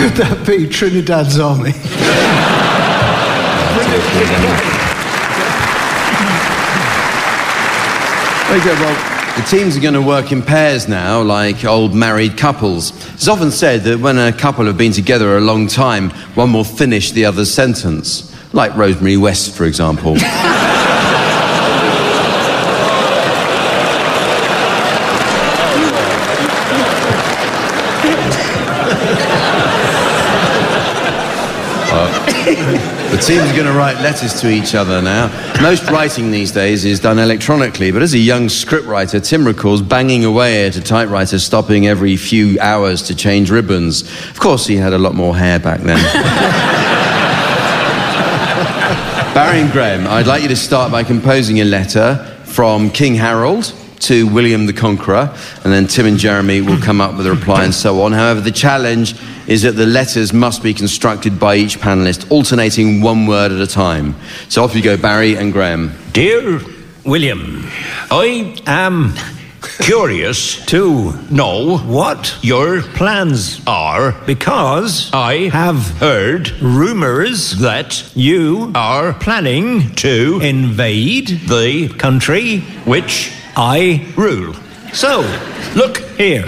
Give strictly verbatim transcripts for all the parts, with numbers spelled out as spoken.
Could that be Trinidad's army? Okay, well, the teams are going to work in pairs now, like old married couples. It's often said that when a couple have been together a long time, one will finish the other's sentence. Like Rosemary West, for example. The team's going to write letters to each other now. Most writing these days is done electronically, but as a young scriptwriter, Tim recalls banging away at a typewriter, stopping every few hours to change ribbons. Of course, he had a lot more hair back then. Barry and Graham, I'd like you to start by composing a letter from King Harold to William the Conqueror, and then Tim and Jeremy will come up with a reply and so on. However, the challenge is that the letters must be constructed by each panellist, alternating one word at a time. So off you go, Barry and Graham. Dear William, I am curious to know what your plans are, because I have heard rumours that you are planning to invade the country which I rule. So, look here.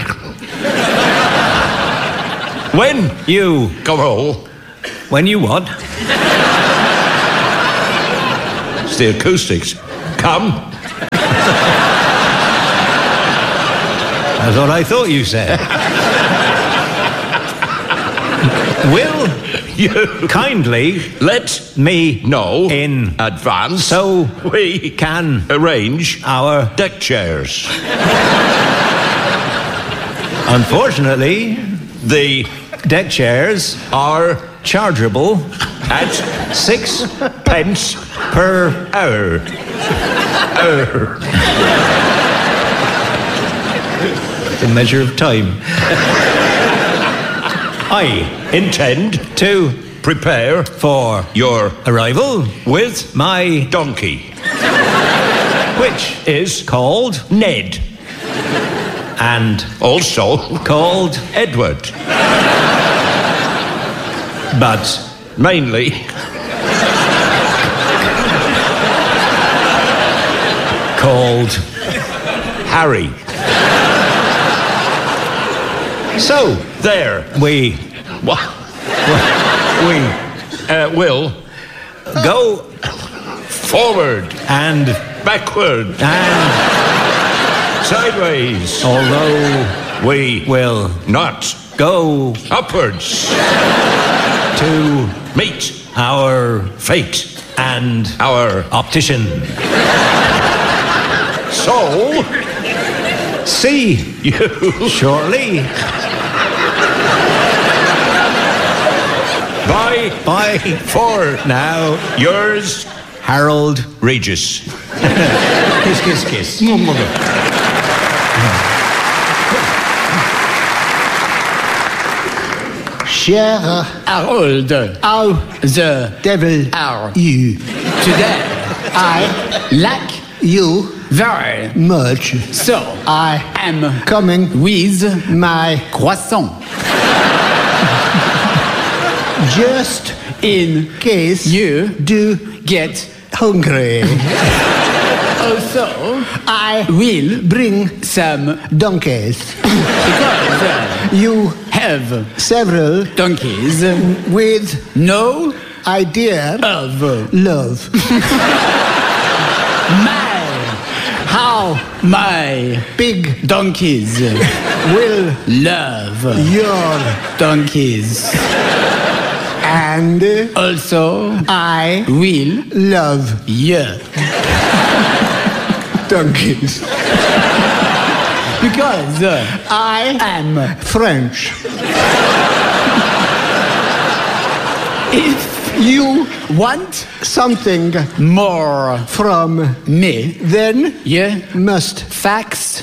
When you go home... When you what? It's the acoustics. Come. That's what I thought you said. Will you kindly let me know in advance so we can arrange our deck chairs? Unfortunately, the deck chairs are chargeable at six pence per hour. hour. The measure of time. I intend to prepare for your arrival with my donkey, which is called Ned, and also called Edward, but mainly called Harry. So, there we, we uh, will go forward and backward and sideways, although we will not go upwards to meet our fate and our optician. So, see you shortly. Bye. Bye. For now, yours, Harold Regis. Kiss, kiss, kiss. Cher Harold, how the devil are you? today I like you very much. so I am coming with my croissant just in case you do get hungry. also I will bring some donkeys. because You have several donkeys with no idea of love. my how my Big donkeys will love your donkeys. and Also I will love you donkeys. because I am French. if You want something more from me, then you must fax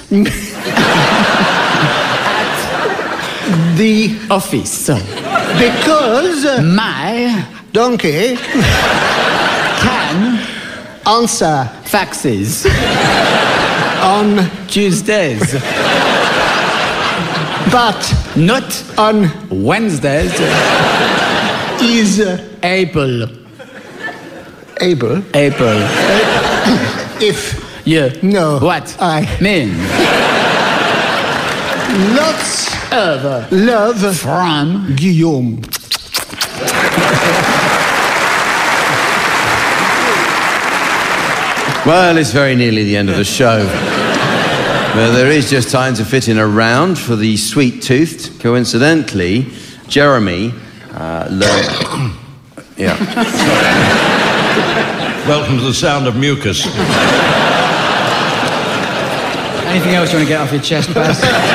the office. because My donkey can answer faxes on Tuesdays. but Not on Wednesdays. is uh, Able. able. Able. If Yeah. No. What? I. Mean. lots Of. love From. Guillaume. Well, it's very nearly the end of the show. But there is just time to fit in a round for the sweet-toothed. Coincidentally, Jeremy uh, learned... yeah. Welcome to the sound of mucus. Anything else you want to get off your chest, Baz?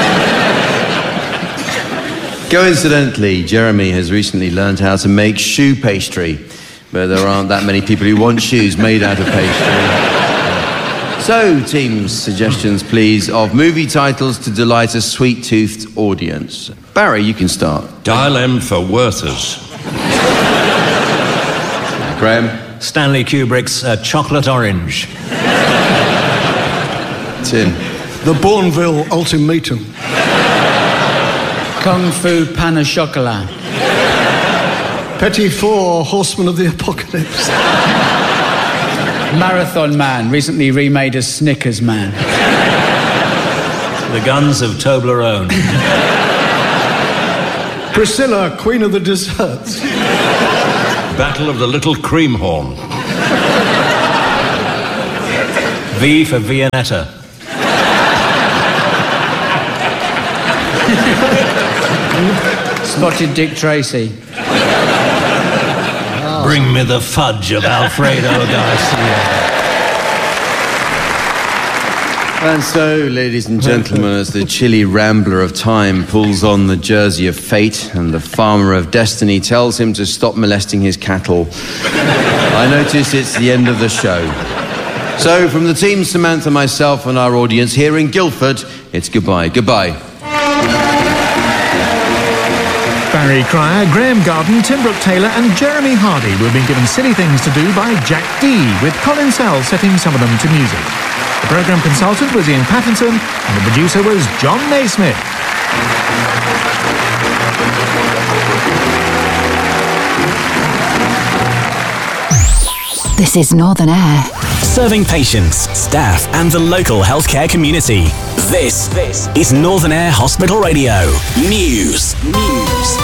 Coincidentally, Jeremy has recently learned how to make shoe pastry, but there aren't that many people who want shoes made out of pastry. So, teams, suggestions, please, of movie titles to delight a sweet-toothed audience. Barry, you can start. Dial M for Werther's. Graham? Stanley Kubrick's uh, Chocolate Orange. Tim? The Bourneville Ultimatum. Kung Fu Pan au Chocolat. Petit Four Horsemen of the Apocalypse. Marathon Man, recently remade as Snickers Man. The Guns of Toblerone. Priscilla, Queen of the Desserts. Battle of the Little Creamhorn. V for Viennetta. Spotted Dick Tracy. Bring me the fudge of Alfredo Garcia. And so, ladies and gentlemen, as the chilly rambler of time pulls on the jersey of fate and the farmer of destiny tells him to stop molesting his cattle, I notice it's the end of the show. So, from the team, Samantha, myself, and our audience here in Guildford, it's goodbye. Goodbye. Barry Cryer, Graham Garden, Tim Brooke-Taylor and Jeremy Hardy will be given Silly Things to Do by Jack D, with Colin Sell setting some of them to music. The programme consultant was Ian Pattinson and the producer was John Naismith. This is Northern Air. Serving patients, staff and the local healthcare community. This, this is Northern Air Hospital Radio. News. News.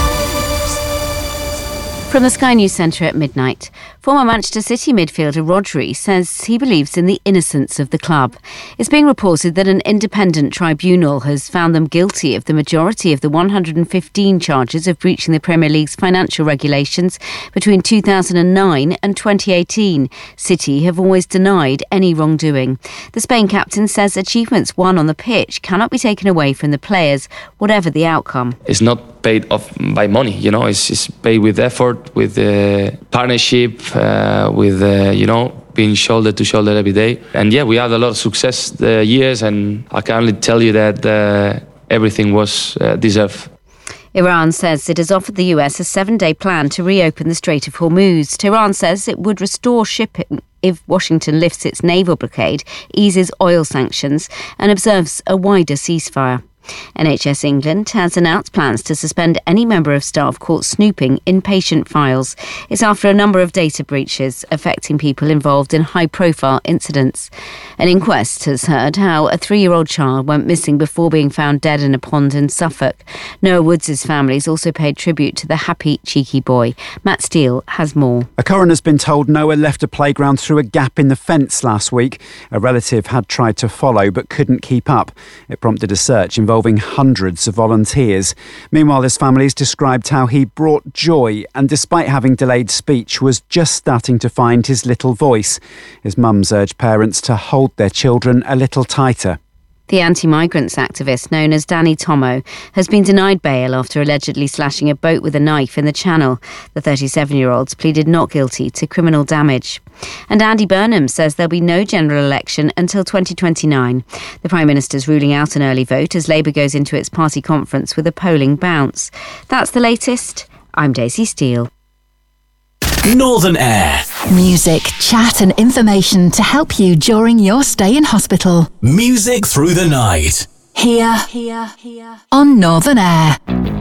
From the Sky News Centre at midnight, former Manchester City midfielder Rodri says he believes in the innocence of the club. It's being reported that an independent tribunal has found them guilty of the majority of the one hundred fifteen charges of breaching the Premier League's financial regulations between two thousand nine and twenty eighteen. City have always denied any wrongdoing. The Spain captain says achievements won on the pitch cannot be taken away from the players, whatever the outcome. It's not paid off by money, you know, it's, it's paid with effort, with uh, partnership, uh, with, uh, you know, being shoulder to shoulder every day. And yeah, we had a lot of success uh, years, and I can only tell you that uh, everything was uh, deserved. Iran says it has offered the U S a seven-day plan to reopen the Strait of Hormuz. Tehran says it would restore shipping if Washington lifts its naval blockade, eases oil sanctions, and observes a wider ceasefire. N H S England has announced plans to suspend any member of staff caught snooping in patient files. It's after a number of data breaches affecting people involved in high-profile incidents. An inquest has heard how a three-year-old child went missing before being found dead in a pond in Suffolk. Noah Woods' family has also paid tribute to the happy, cheeky boy. Matt Steele has more. A coroner's been told Noah left a playground through a gap in the fence last week. A relative had tried to follow but couldn't keep up. It prompted a search involving involving hundreds of volunteers. Meanwhile, his family's described how he brought joy and, despite having delayed speech, was just starting to find his little voice. His mum's urged parents to hold their children a little tighter. The anti-migrants activist known as Danny Tomo has been denied bail after allegedly slashing a boat with a knife in the Channel. The thirty-seven-year-old's pleaded not guilty to criminal damage. And Andy Burnham says there'll be no general election until twenty twenty-nine. The Prime Minister's ruling out an early vote as Labour goes into its party conference with a polling bounce. That's the latest. I'm Daisy Steele. Northern Air. Music, chat and information to help you during your stay in hospital. Music through the night. Here, here, here on Northern Air.